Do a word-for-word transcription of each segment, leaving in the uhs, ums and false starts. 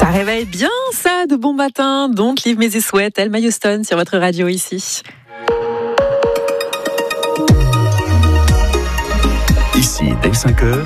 Ça réveille bien ça de bon matin. Don't leave me this way, Thelma Houston sur votre radio ici. Ici, dès cinq heures,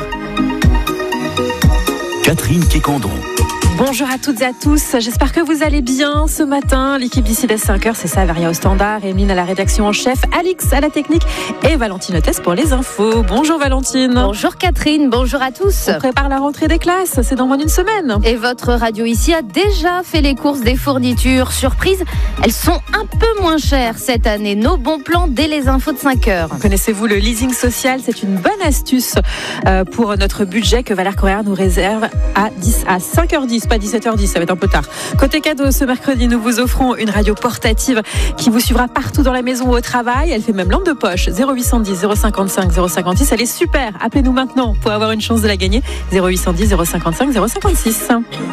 Catherine Quécandon. Bonjour à toutes et à tous, j'espère que vous allez bien ce matin. L'équipe d'ici dès cinq heures, c'est ça, Varia au standard, Emeline à la rédaction en chef, Alix à la technique et Valentine Hôtesse pour les infos. Bonjour Valentine. Bonjour Catherine, bonjour à tous. On prépare la rentrée des classes, c'est dans moins d'une semaine. Et votre radio ici a déjà fait les courses des fournitures. Surprise, elles sont un peu moins chères cette année. Nos bons plans dès les infos de cinq heures. Connaissez-vous le leasing social? C'est une bonne astuce pour notre budget que Valère Correa nous réserve à, dix, à cinq heures dix. Pas dix-sept heures dix, ça va être un peu tard. Côté cadeau, ce mercredi, nous vous offrons une radio portative qui vous suivra partout dans la maison ou au travail. Elle fait même lampe de poche. zéro huit cent dix zéro cinquante-cinq zéro cinquante-six. Elle est super. Appelez-nous maintenant pour avoir une chance de la gagner. zéro huit cent dix zéro cinquante-cinq zéro cinquante-six.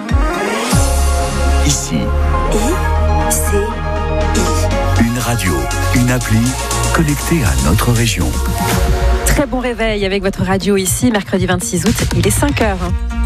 Ici. I, C, I. Une radio, une appli connectée à notre région. Très bon réveil avec votre radio ici, mercredi vingt-six août. Il est cinq heures.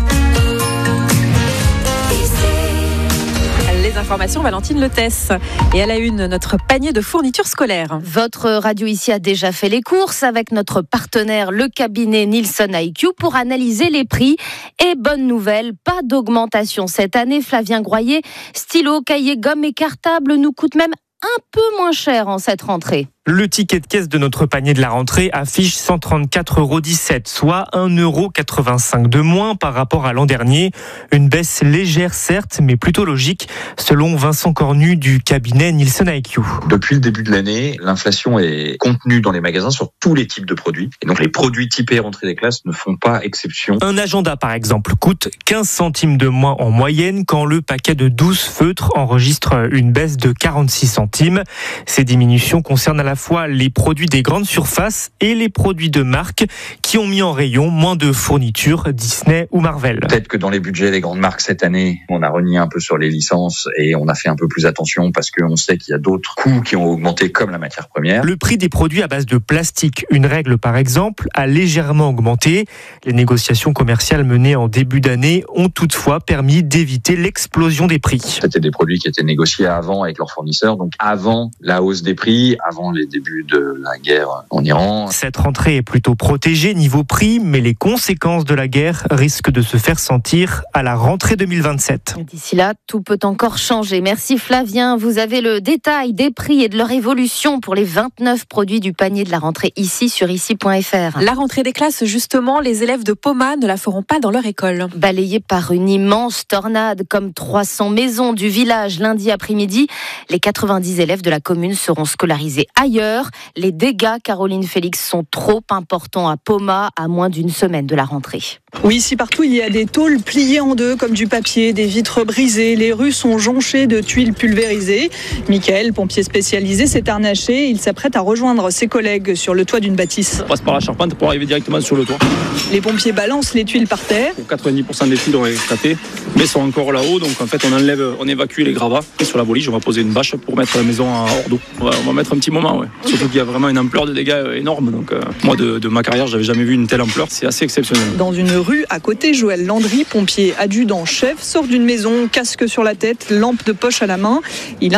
Les informations, Valentine Hôtesse. Et à la une, notre panier de fournitures scolaires. Votre radio ici a déjà fait les courses avec notre partenaire, le cabinet Nielsen I Q, pour analyser les prix. Et bonne nouvelle, pas d'augmentation cette année. Flavien Groyer, stylo, cahier, gomme et cartable nous coûtent même un peu moins cher en cette rentrée. Le ticket de caisse de notre panier de la rentrée affiche cent trente-quatre euros dix-sept, soit un euro quatre-vingt-cinq de moins par rapport à l'an dernier. Une baisse légère certes, mais plutôt logique, selon Vincent Cornu du cabinet Nielsen I Q. Depuis le début de l'année, l'inflation est contenue dans les magasins sur tous les types de produits. Et donc les produits typés rentrée des classes ne font pas exception. Un agenda par exemple coûte quinze centimes de moins en moyenne, quand le paquet de douze feutres enregistre une baisse de quarante-six centimes. Ces diminutions concernent à la fois les produits des grandes surfaces et les produits de marque qui ont mis en rayon moins de fournitures Disney ou Marvel. Peut-être que dans les budgets des grandes marques cette année, on a renié un peu sur les licences et on a fait un peu plus attention parce qu'on sait qu'il y a d'autres coûts qui ont augmenté comme la matière première. Le prix des produits à base de plastique, une règle par exemple, a légèrement augmenté. Les négociations commerciales menées en début d'année ont toutefois permis d'éviter l'explosion des prix. C'était des produits qui étaient négociés avant avec leurs fournisseurs, donc avant la hausse des prix, avant les début de la guerre en Iran. Cette rentrée est plutôt protégée niveau prix, mais les conséquences de la guerre risquent de se faire sentir à la rentrée deux mille vingt-sept. D'ici là, tout peut encore changer. Merci Flavien. Vous avez le détail des prix et de leur évolution pour les vingt-neuf produits du panier de la rentrée ici sur ici point f r. La rentrée des classes, justement, les élèves de Poma ne la feront pas dans leur école. Balayés par une immense tornade, comme trois cents maisons du village lundi après-midi, les quatre-vingt-dix élèves de la commune seront scolarisés ailleurs. Les dégâts, Caroline Félix, sont trop importants à Poma, à moins d'une semaine de la rentrée. Oui, ici partout, il y a des tôles pliées en deux comme du papier, des vitres brisées. Les rues sont jonchées de tuiles pulvérisées. Michael, pompier spécialisé, s'est harnaché. Il s'apprête à rejoindre ses collègues sur le toit d'une bâtisse. On passe par la charpente pour arriver directement sur le toit. Les pompiers balancent les tuiles par terre. quatre-vingt-dix pour cent des tuiles ont éclaté, mais sont encore là-haut. Donc en fait, on enlève, on évacue les gravats. Et sur la boliche, on va poser une bâche pour mettre la maison hors d'eau. On va, on va mettre un petit moment, ouais. Surtout qu'il y a vraiment une ampleur de dégâts énorme. Donc euh, moi, de, de ma carrière, j'avais jamais vu une telle ampleur. C'est assez exceptionnel. Dans une rue à côté, Joël Landry, pompier adjudant chef, sort d'une maison, casque sur la tête, lampe de poche à la main. Il